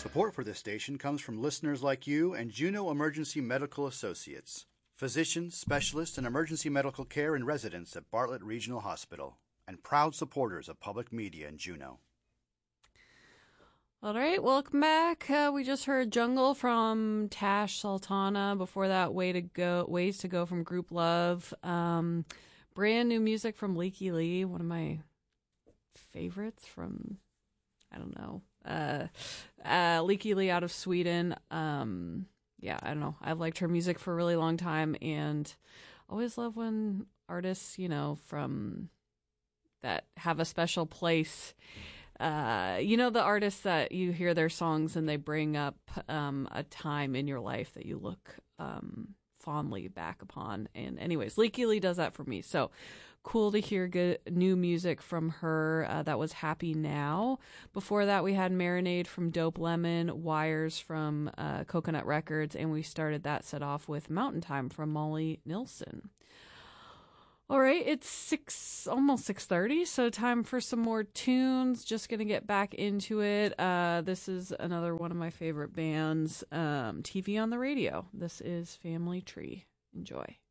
Support for this station comes from listeners like you and Juneau Emergency Medical Associates, physicians, specialists in emergency medical care and residents at Bartlett Regional Hospital, and proud supporters of public media in Juneau. All right, welcome back. We just heard Jungle from Tash Sultana. Before that, Ways to Go from Group Love. Brand new music from Leaky Lee, one of my favorites from, I don't know, Leaky Lee out of Sweden. Yeah, I don't know. I've liked her music for a really long time, and always love when artists, from that have a special place. The artists that you hear their songs and they bring up a time in your life that you look fondly back upon. And anyways, Leaky Lee does that for me. So cool to hear good new music from her. That was Happy Now. Before that, we had Marinade from Dope Lemon, Wires from Coconut Records, and we started that set off with Mountain Time from Molly Nilsson. All right, it's almost 6:30, so time for some more tunes. Just going to get back into it. This is another one of my favorite bands, TV on the Radio. This is Family Tree. Enjoy.